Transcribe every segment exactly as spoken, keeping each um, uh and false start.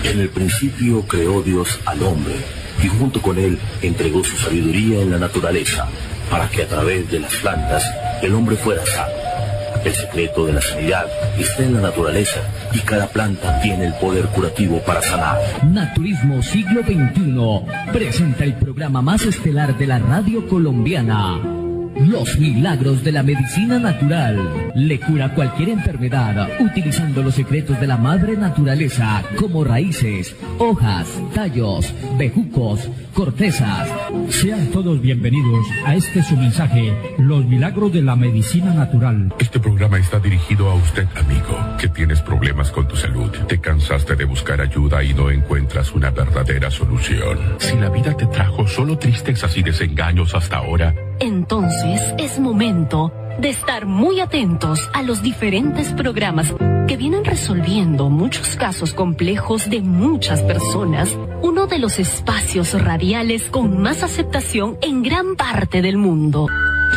En el principio creó Dios al hombre y junto con él entregó su sabiduría en la naturaleza para que a través de las plantas el hombre fuera sano. El secreto de la sanidad está en la naturaleza y cada planta tiene el poder curativo para sanar. Naturismo Siglo veintiuno presenta el programa más estelar de la radio colombiana. Los milagros de la medicina natural. Le cura cualquier enfermedad utilizando los secretos de la madre naturaleza como raíces, hojas, tallos, bejucos, cortezas. Sean todos bienvenidos a este su mensaje, Los milagros de la medicina natural. Este programa está dirigido a usted, amigo, que tienes problemas con tu salud. Te cansaste de buscar ayuda y no encuentras una verdadera solución. Si la vida te trajo solo tristezas y desengaños hasta ahora, entonces es momento de estar muy atentos a los diferentes programas que vienen resolviendo muchos casos complejos de muchas personas. Uno de los espacios radiales con más aceptación en gran parte del mundo.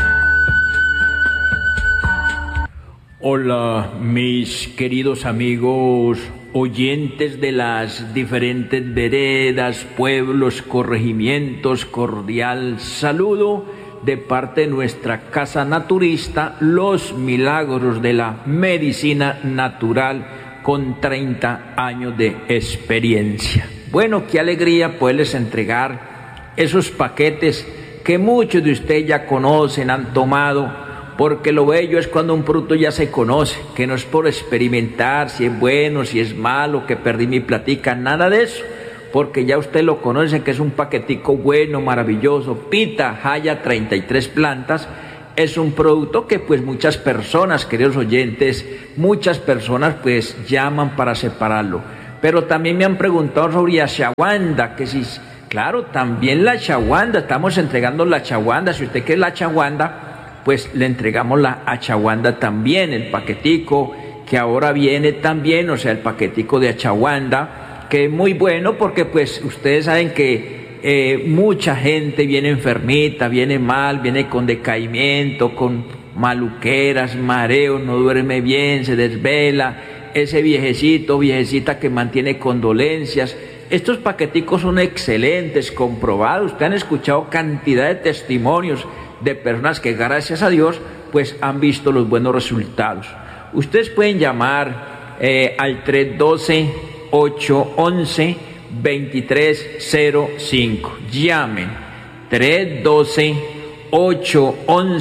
Hola, mis queridos amigos, oyentes de las diferentes veredas, pueblos, corregimientos, cordial saludo de parte de nuestra casa naturista, Los Milagros de la Medicina Natural, con treinta años de experiencia. Bueno, qué alegría poderles entregar esos paquetes que muchos de ustedes ya conocen, han tomado, porque lo bello es cuando un producto ya se conoce, que no es por experimentar si es bueno, si es malo, que perdí mi platica, nada de eso, porque ya usted lo conoce, que es un paquetico bueno, maravilloso. Pitahaya, treinta y tres plantas, es un producto que pues muchas personas, queridos oyentes, muchas personas pues llaman para separarlo. Pero también me han preguntado sobre ashwagandha, que si, claro, también la ashwagandha, estamos entregando la ashwagandha. Si usted quiere la ashwagandha, pues le entregamos la ashwagandha también, el paquetico que ahora viene también, o sea, el paquetico de ashwagandha, que es muy bueno porque pues ustedes saben que eh, mucha gente viene enfermita, viene mal, viene con decaimiento, con maluqueras, mareos, no duerme bien, se desvela, ese viejecito, viejecita que mantiene condolencias. Estos paqueticos son excelentes, comprobados. Ustedes han escuchado cantidad de testimonios de personas que gracias a Dios pues han visto los buenos resultados. Ustedes pueden llamar eh, al tres uno dos, ocho uno uno, dos tres cero cinco. Llamen tres uno dos, ocho uno uno,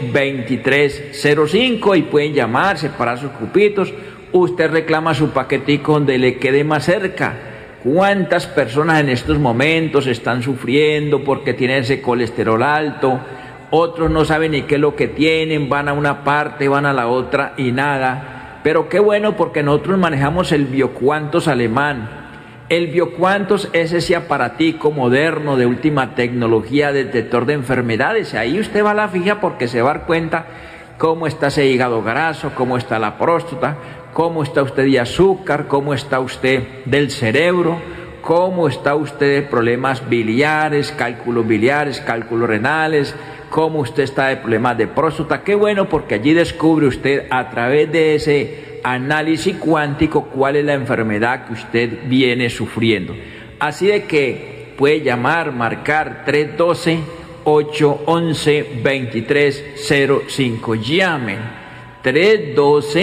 dos tres cero cinco y pueden llamar, separar sus cupitos. Usted reclama su paquetico donde le quede más cerca. ¿Cuántas personas en estos momentos están sufriendo porque tienen ese colesterol alto? Otros no saben ni qué es lo que tienen, van a una parte, van a la otra y nada. Pero qué bueno, porque nosotros manejamos el Bioquantos alemán. El Bioquantos es ese aparatico moderno de última tecnología, detector de enfermedades. Ahí usted va a la fija porque se va a dar cuenta cómo está ese hígado graso, cómo está la próstata, cómo está usted de azúcar, cómo está usted del cerebro, cómo está usted de problemas biliares, cálculos biliares, cálculos renales, cómo usted está de problemas de próstata. Qué bueno, porque allí descubre usted a través de ese análisis cuántico cuál es la enfermedad que usted viene sufriendo. Así de que puede llamar, marcar tres uno dos, ocho uno uno, dos tres cero cinco. Llamen tres uno dos,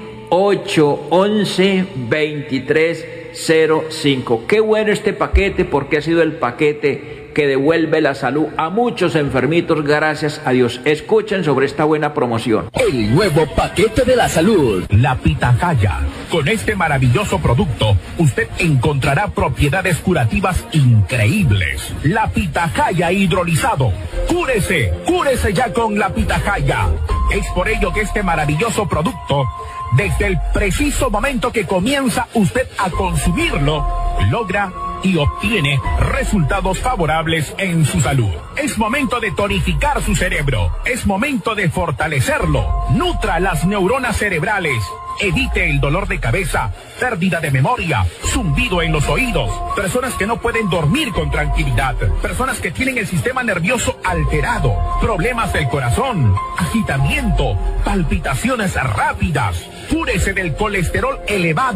ocho uno uno, dos tres cero cinco. Qué bueno este paquete, porque ha sido el paquete que devuelve la salud a muchos enfermitos, gracias a Dios. Escuchen sobre esta buena promoción. El nuevo paquete de la salud. La pitahaya. Con este maravilloso producto, usted encontrará propiedades curativas increíbles. La pitahaya hidrolizado. Cúrese, cúrese ya con la pitahaya. Es por ello que este maravilloso producto, desde el preciso momento que comienza usted a consumirlo, logra y obtiene resultados favorables en su salud. Es momento de tonificar su cerebro. Es momento de fortalecerlo. Nutra las neuronas cerebrales. Evite el dolor de cabeza, pérdida de memoria, zumbido en los oídos, personas que no pueden dormir con tranquilidad, personas que tienen el sistema nervioso alterado, problemas del corazón, agitamiento, palpitaciones rápidas. Cúrese del colesterol elevado.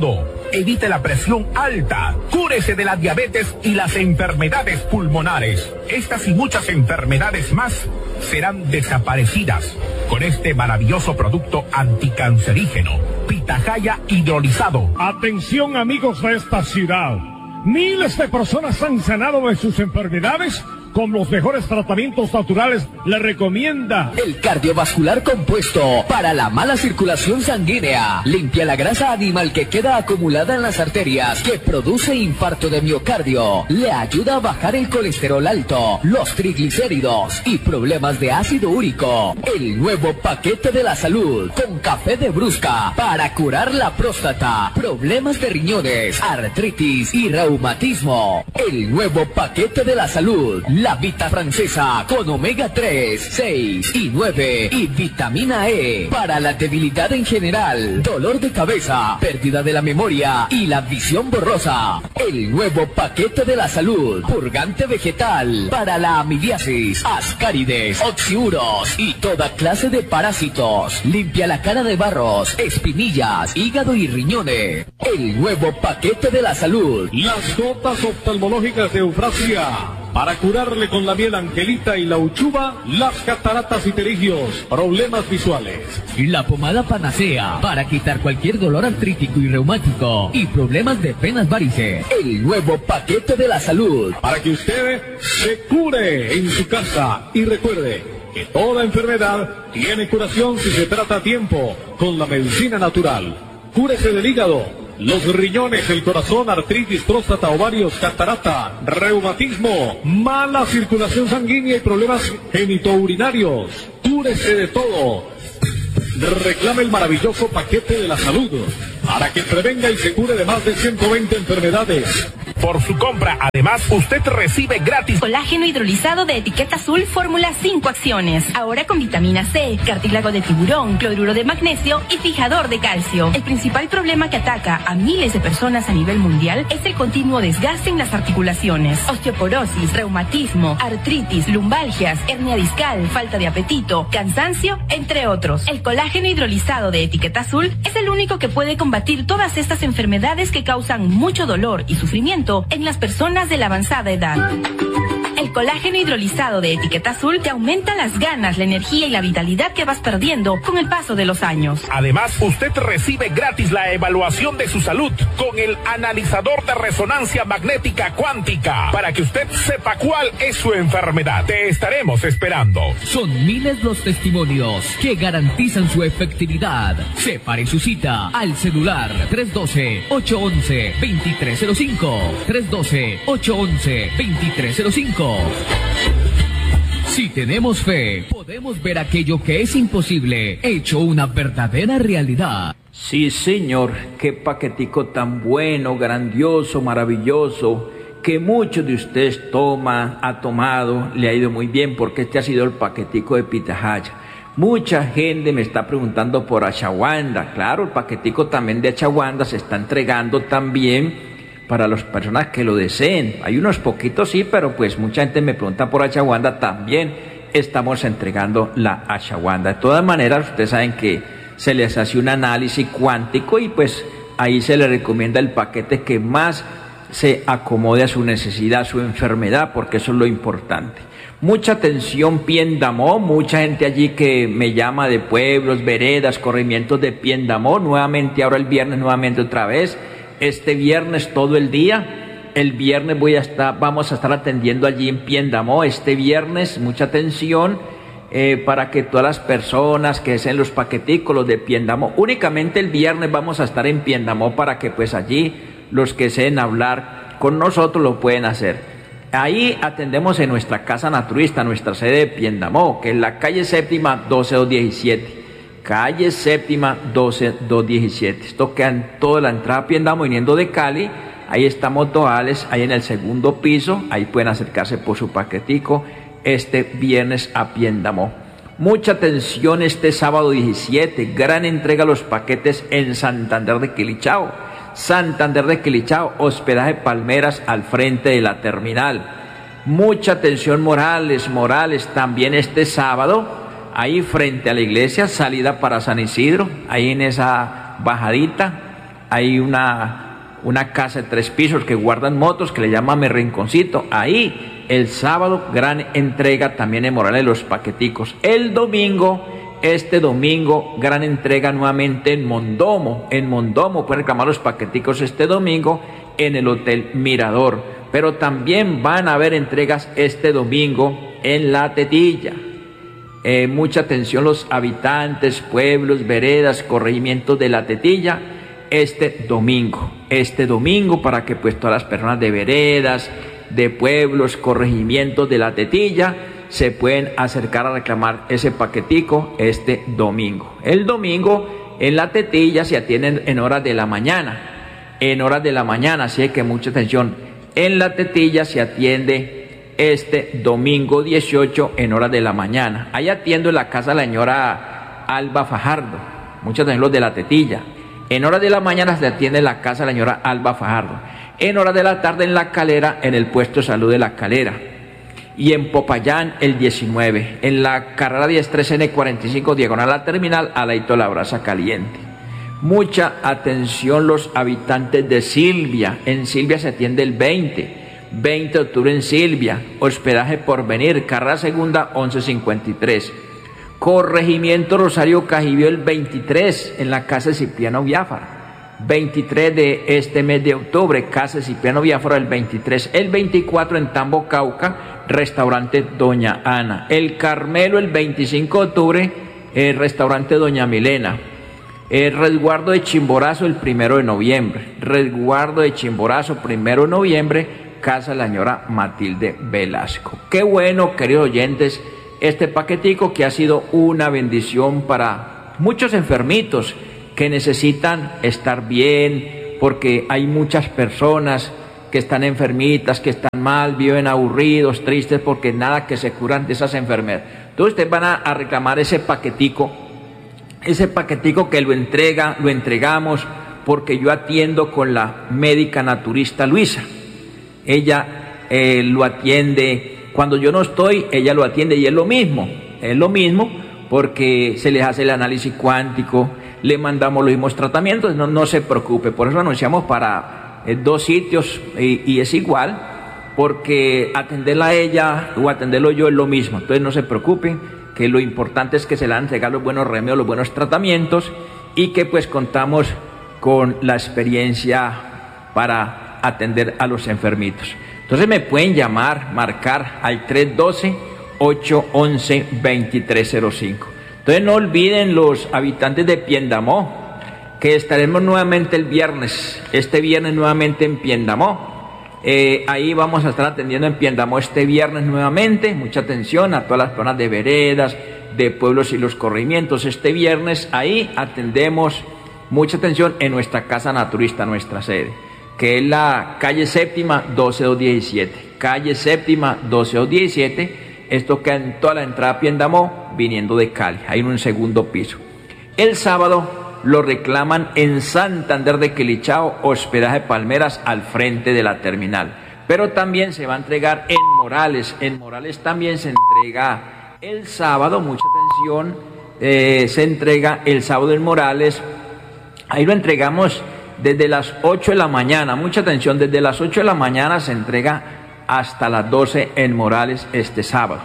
evite la presión alta, cúrese de la diabetes y las enfermedades pulmonares. Estas y muchas enfermedades más serán desaparecidas con este maravilloso producto anticancerígeno, Pitahaya hidrolizado. Atención, amigos de esta ciudad. Miles de personas han sanado de sus enfermedades con los mejores tratamientos naturales. Le recomienda el cardiovascular compuesto para la mala circulación sanguínea. Limpia la grasa animal que queda acumulada en las arterias, que produce infarto de miocardio. Le ayuda a bajar el colesterol alto, los triglicéridos y problemas de ácido úrico. El nuevo paquete de la salud con café de brusca para curar la próstata, problemas de riñones, artritis y reumatismo. El nuevo paquete de la salud, la Vita francesa con omega tres, seis y nueve y vitamina E para la debilidad en general, dolor de cabeza, pérdida de la memoria y la visión borrosa. El nuevo paquete de la salud, purgante vegetal para la amibiasis, ascárides, oxiuros y toda clase de parásitos. Limpia la cara de barros, espinillas, hígado y riñones. El nuevo paquete de la salud, las gotas oftalmológicas de Eufrasia para curarle con la miel angelita y la uchuva las cataratas y pterigios, problemas visuales. Y la pomada panacea para quitar cualquier dolor artrítico y reumático y problemas de venas varices. El nuevo paquete de la salud para que usted se cure en su casa. Y recuerde que toda enfermedad tiene curación si se trata a tiempo con la medicina natural. Cúrese del hígado, los riñones, el corazón, artritis, próstata, ovarios, catarata, reumatismo, mala circulación sanguínea y problemas genitourinarios. Cúrese de todo. Reclame el maravilloso paquete de la salud para que prevenga y se cure de más de ciento veinte enfermedades. Por su compra, además, usted recibe gratis colágeno hidrolizado de etiqueta azul, fórmula cinco acciones. Ahora con vitamina C, cartílago de tiburón, cloruro de magnesio y fijador de calcio. El principal problema que ataca a miles de personas a nivel mundial es el continuo desgaste en las articulaciones. Osteoporosis, reumatismo, artritis, lumbalgias, hernia discal, falta de apetito, cansancio, entre otros. El colágeno hidrolizado de etiqueta azul es el único que puede combatir todas estas enfermedades que causan mucho dolor y sufrimiento en las personas de la avanzada edad. El colágeno hidrolizado de etiqueta azul te aumenta las ganas, la energía y la vitalidad que vas perdiendo con el paso de los años. Además, usted recibe gratis la evaluación de su salud con el analizador de resonancia magnética cuántica para que usted sepa cuál es su enfermedad. Te estaremos esperando. Son miles los testimonios que garantizan su efectividad. Separe su cita al celular tres uno dos, ocho uno uno, dos tres cero cinco, tres uno dos, ocho uno uno, dos tres cero cinco. Si tenemos fe, podemos ver aquello que es imposible hecho una verdadera realidad. Sí, señor, qué paquetico tan bueno, grandioso, maravilloso, que muchos de ustedes toma, ha tomado, le ha ido muy bien, porque este ha sido el paquetico de Pitahaya. Mucha gente me está preguntando por ashwagandha. Claro, el paquetico también de ashwagandha se está entregando también para las personas que lo deseen. Hay unos poquitos, sí, pero pues mucha gente me pregunta por ashwagandha. También estamos entregando la ashwagandha. De todas maneras, ustedes saben que se les hace un análisis cuántico y pues ahí se les recomienda el paquete que más se acomode a su necesidad, a su enfermedad, porque eso es lo importante. Mucha atención, Piendamó, mucha gente allí que me llama de pueblos, veredas, corrimientos de Piendamó, nuevamente ahora el viernes, nuevamente otra vez, este viernes todo el día, el viernes voy a estar, vamos a estar atendiendo allí en Piendamó, este viernes, mucha atención, eh, para que todas las personas que deseen los paqueticos, los de Piendamó, únicamente el viernes vamos a estar en Piendamó para que pues allí los que deseen hablar con nosotros lo pueden hacer. Ahí atendemos en nuestra casa naturista, nuestra sede de Piendamó, que es la calle séptima doce dos diecisiete. Calle séptima doce dos diecisiete. Esto queda en toda la entrada a Piendamó viniendo de Cali. Ahí estamos Tojales, ahí en el segundo piso. Ahí pueden acercarse por su paquetico este viernes a Piendamó. Mucha atención este sábado diecisiete. Gran entrega de los paquetes en Santander de Quilichao. Santander de Quilichao, hospedaje Palmeras al frente de la terminal. Mucha atención Morales, Morales también este sábado, ahí frente a la iglesia, salida para San Isidro, ahí en esa bajadita, hay una una casa de tres pisos que guardan motos que le llama Mi Rinconcito. Ahí el sábado gran entrega también en Morales los paqueticos. El domingo, este domingo, gran entrega nuevamente en Mondomo. En Mondomo pueden reclamar los paqueticos este domingo en el Hotel Mirador. Pero también van a haber entregas este domingo en La Tetilla. Eh, mucha atención los habitantes, pueblos, veredas, corregimientos de La Tetilla este domingo. Este domingo para que pues todas las personas de veredas, de pueblos, corregimientos de La Tetilla se pueden acercar a reclamar ese paquetico este domingo. El domingo en La Tetilla se atienden en horas de la mañana, en horas de la mañana, así que mucha atención. En La Tetilla se atiende este domingo dieciocho en horas de la mañana. Ahí atiendo en la casa de la señora Alba Fajardo, mucha atención los de La Tetilla. En horas de la mañana se atiende en la casa de la señora Alba Fajardo. En horas de la tarde en La Calera, en el puesto de salud de La Calera. Y en Popayán el diecinueve, en la carrera diez tres N cuarenta y cinco, diagonal a la terminal, al ladito de la Brasa Caliente. Mucha atención los habitantes de Silvia. En Silvia se atiende el veinte, veinte de octubre en Silvia. Hospedaje Porvenir, carrera segunda once cincuenta y tres. Corregimiento Rosario Cajibio el veintitrés, en la casa de Cipriano Biafara. veintitrés de este mes de octubre, casa de Cipriano Biafara el veintitrés. El veinticuatro en Tambo, Cauca, restaurante Doña Ana. El Carmelo el veinticinco de octubre, el restaurante Doña Milena. El resguardo de Chimborazo el primero de noviembre. Resguardo de Chimborazo primero de noviembre, casa de la señora Matilde Velasco. Qué bueno, queridos oyentes, este paquetico que ha sido una bendición para muchos enfermitos que necesitan estar bien, porque hay muchas personas que están enfermitas, que están mal, viven aburridos, tristes, porque nada que se curan de esas enfermedades. Entonces ustedes van a, a reclamar ese paquetico, ese paquetico que lo entrega, lo entregamos, porque yo atiendo con la médica naturista Luisa. Ella eh, lo atiende. Cuando yo no estoy, ella lo atiende y es lo mismo, es lo mismo porque se les hace el análisis cuántico, le mandamos los mismos tratamientos, no, no se preocupe, por eso anunciamos para eh, dos sitios y, y es igual, porque atenderla a ella o atenderlo yo es lo mismo, entonces no se preocupen, que lo importante es que se le van a entregar los buenos remedios, los buenos tratamientos y que pues contamos con la experiencia para atender a los enfermitos. Entonces me pueden llamar, marcar al tres uno dos, ocho uno uno, dos tres cero cinco. Entonces no olviden los habitantes de Piendamó, que estaremos nuevamente el viernes, este viernes nuevamente en Piendamó. Eh, ahí vamos a estar atendiendo en Piendamó este viernes nuevamente. Mucha atención a todas las personas de veredas, de pueblos y los corregimientos. Este viernes ahí atendemos, mucha atención en nuestra casa naturista, nuestra sede, que es la calle séptima doce doscientos diecisiete, calle séptima doce doscientos diecisiete, esto queda en toda la entrada a Piendamó, viniendo de Cali, hay un segundo piso. El sábado lo reclaman en Santander de Quilichao, hospedaje Palmeras, al frente de la terminal, pero también se va a entregar en Morales, en Morales también se entrega el sábado, mucha atención, eh, se entrega el sábado en Morales, ahí lo entregamos desde las ocho de la mañana, mucha atención, desde las ocho de la mañana se entrega hasta las doce en Morales este sábado,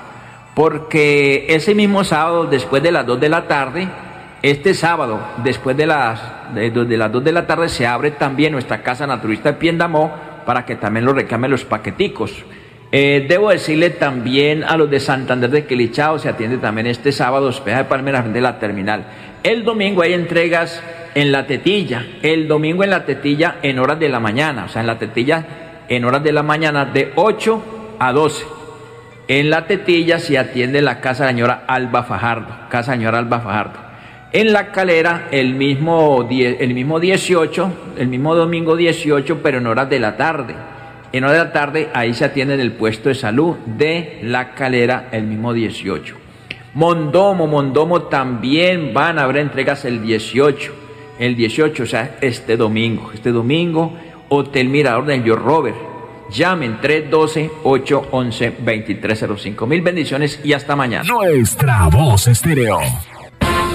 porque ese mismo sábado después de las dos de la tarde, este sábado después de las, de, de las dos de la tarde se abre también nuestra casa naturista de Piendamó para que también lo reclamen los paqueticos. Eh, debo decirle también a los de Santander de Quilichao, se atiende también este sábado, hospedaje de Palmeras de la terminal. El domingo hay entregas en La Tetilla, el domingo en La Tetilla en horas de la mañana, o sea, en La Tetilla en horas de la mañana de ocho a doce. En La Tetilla se atiende la casa de la señora Alba Fajardo, casa de la señora Alba Fajardo. En La Calera el mismo, el mismo dieciocho, el mismo domingo dieciocho, pero en horas de la tarde. En horas de la tarde ahí se atiende en el puesto de salud de La Calera el mismo dieciocho. Mondomo, Mondomo también van a haber entregas el dieciocho. El dieciocho, o sea, este domingo, este domingo, Hotel Mirador del Yo Robert. Llamen tres uno dos, ocho uno uno, dos tres cero cinco. Mil bendiciones y hasta mañana. Nuestra Voz Estéreo.